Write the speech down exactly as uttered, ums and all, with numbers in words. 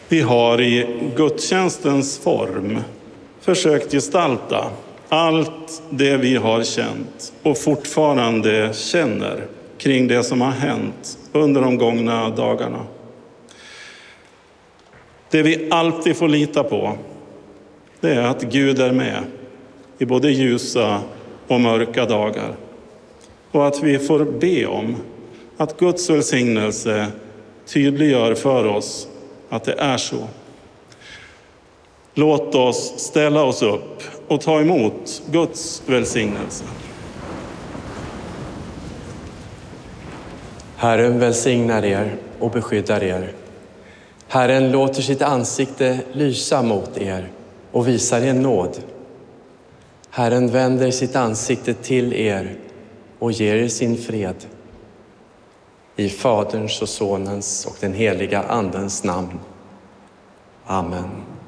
Vi har i gudstjänstens form försökt gestalta allt det vi har känt och fortfarande känner kring det som har hänt under de gångna dagarna. Det vi alltid får lita på, det är att Gud är med i både ljusa och mörka dagar. Och att vi får be om att Guds välsignelse tydliggör för oss att det är så. Låt oss ställa oss upp och ta emot Guds välsignelse. Herren välsignar er och beskyddar er. Herren låter sitt ansikte lysa mot er och visar er nåd. Herren vänder sitt ansikte till er och ger er sin fred. I Faderns och Sonens och den heliga Andens namn. Amen.